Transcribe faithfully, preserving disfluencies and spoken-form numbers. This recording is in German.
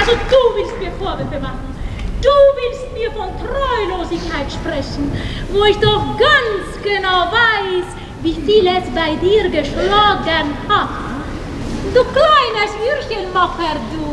Also du willst mir Vorwürfe machen. Du willst mir von Treulosigkeit sprechen, wo ich doch ganz genau weiß, wie viel es bei dir geschlagen hat. Du kleines Würchelmacher, du.